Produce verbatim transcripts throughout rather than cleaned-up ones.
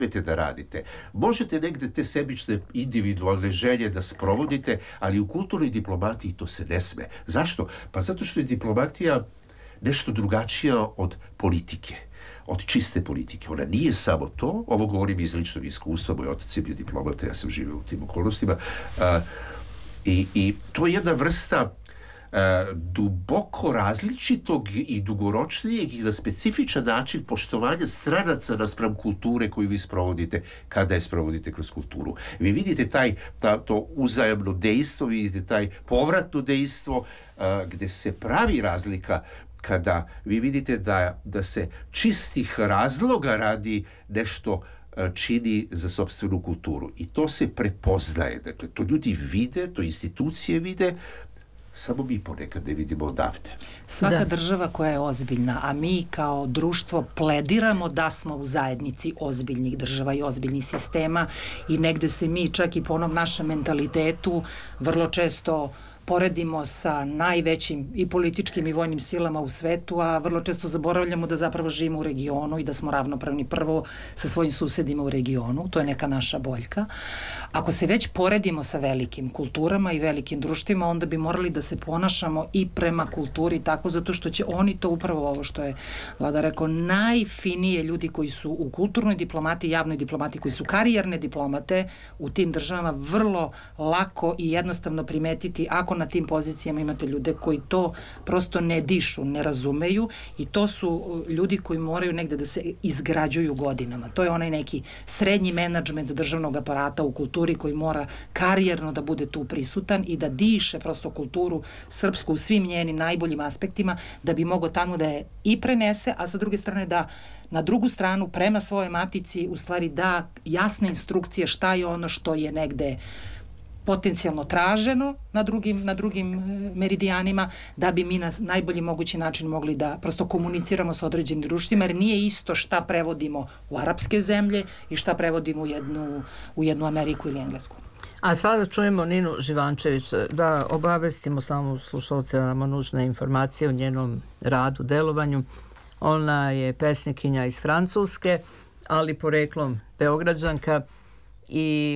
da radite. Možete negde te sebične individualne želje da sprovodite, ali u kulturnoj diplomatiji to se ne sme. Zašto? Pa zato što je diplomatija nešto drugačija od politike, od čiste politike. Ona nije samo to, ovo govorim iz ličnog iskustva, moj otac je bio diplomata, ja sam živio u tim okolnostima, a, i, i to je jedna vrsta a, duboko različitog i dugoročnijeg i na specifičan način poštovanja stranaca naspram kulture koju vi sprovodite kada je sprovodite kroz kulturu. Vi vidite taj, ta, to uzajamno dejstvo, vidite taj povratno dejstvo a, gde se pravi razlika kada vi vidite da, da se čistih razloga radi nešto čini za sopstvenu kulturu. I to se prepoznaje. Dakle, to ljudi vide, to institucije vide, samo mi ponekad ne vidimo odavde. Svaka da. država koja je ozbiljna, a mi kao društvo plediramo da smo u zajednici ozbiljnih država i ozbiljnih sistema i negde se mi čak i po onom našem mentalitetu vrlo često poredimo sa najvećim i političkim i vojnim silama u svetu, a vrlo često zaboravljamo da zapravo živimo u regionu i da smo ravnopravni prvo sa svojim susedima u regionu. To je neka naša boljka. Ako se već poredimo sa velikim kulturama i velikim društvima, onda bi morali da se ponašamo i prema kulturi tako, zato što će oni to upravo ovo što je Vlada rekao, najfinije ljudi koji su u kulturnoj diplomatiji, javnoj diplomatiji, koji su karijerne diplomate u tim državama, vrlo lako i jednostavno primetiti ako na tim pozicijama imate ljude koji to prosto ne dišu, ne razumeju i to su ljudi koji moraju negde da se izgrađuju godinama. To je onaj neki srednji menadžment državnog aparata u kulturi koji mora karijerno da bude tu prisutan i da diše prosto kulturu srpsku u svim njenim najboljim aspektima da bi mogao tamo da je i prenese, a sa druge strane da na drugu stranu prema svojoj matici u stvari da jasne instrukcije šta je ono što je negde potencijalno traženo na drugim, na drugim meridijanima da bi mi na najbolji mogući način mogli da prosto komuniciramo sa određenim društvima, jer nije isto šta prevodimo u arapske zemlje i šta prevodimo u jednu, u jednu Ameriku ili Englesku. A sada čujemo Ninu Živančević, da obavestimo samo slušalce da nama nužne informacije o njenom radu, delovanju. Ona je pesnikinja iz Francuske, ali poreklom Beograđanka i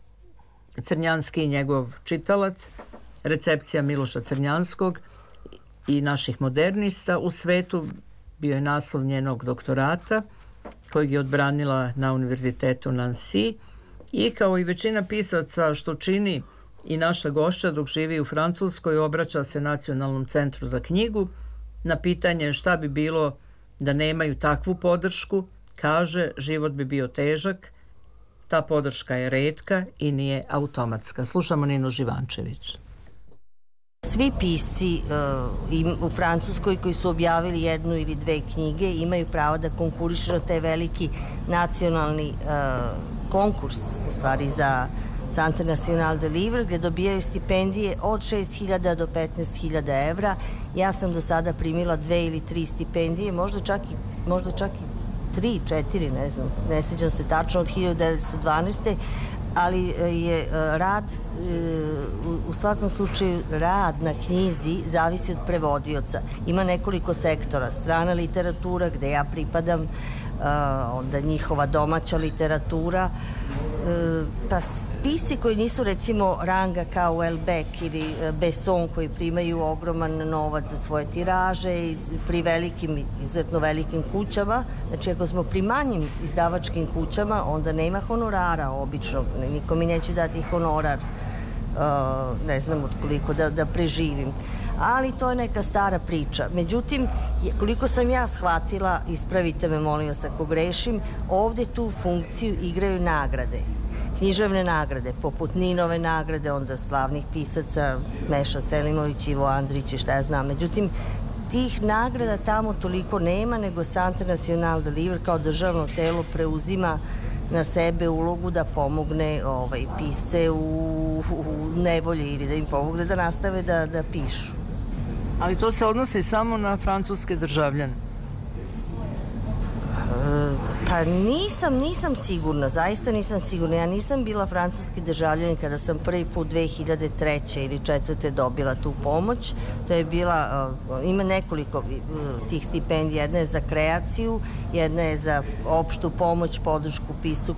Crnjanski njegov čitalac, recepcija Miloša Crnjanskog i naših modernista u svetu bio je naslov njenog doktorata kojeg je odbranila na Univerzitetu Nancy i kao i većina pisaca što čini i naša gošća dok živi u Francuskoj obraća se Nacionalnom centru za knjigu na pitanje šta bi bilo da nemaju takvu podršku, kaže život bi bio težak. Ta podrška je retka i nije automatska. Slušamo Ninu Živančević. Svi pisci uh, u Francuskoj koji su objavili jednu ili dve knjige imaju pravo da konkurišu na taj veliki nacionalni uh, konkurs, u stvari za Centre National de Livre, gde dobijaju stipendije od šest hiljada do petnaest hiljada evra. Ja sam do sada primila dve ili tri stipendije, možda čak i, možda čak i tri, četiri, ne znam, ne sjećam se tačno, od hiljadu devetsto dvanaeste. ali je rad, u svakom slučaju rad na knjizi zavisi od prevodioca. Ima nekoliko sektora, strana literatura gde ja pripadam, onda njihova domaća literatura, pa spisi koji nisu recimo ranga kao Welbeck ili Besson koji primaju ogroman novac za svoje tiraže i pri velikim, izuzetno velikim kućama. Znači ako smo pri manjim izdavačkim kućama onda nema honorara obično, niko mi neće dati honorar, ne znam od koliko da, da preživim. Ali to je neka stara priča. Međutim, koliko sam ja shvatila, ispravite me molim vas ako grešim, ovde tu funkciju igraju nagrade. Književne nagrade, poput Ninove nagrade, onda slavnih pisaca, Meša Selimović, Ivo Andrić i šta ja znam. Međutim, tih nagrada tamo toliko nema, nego Centre National de Livre kao državno telo preuzima na sebe ulogu da pomogne ovaj, pisce u, u nevolji ili da im pomogne da nastave da, da pišu. Ali to se odnosi samo na francuske državljane? Pa nisam, nisam sigurna, zaista nisam sigurna. Ja nisam bila francuski državljanin kada sam prvi put dve hiljade treće ili četvrte dobila tu pomoć. To je bila, ima nekoliko tih stipendija. Jedna je za kreaciju, jedna je za opštu pomoć, podršku, pisu,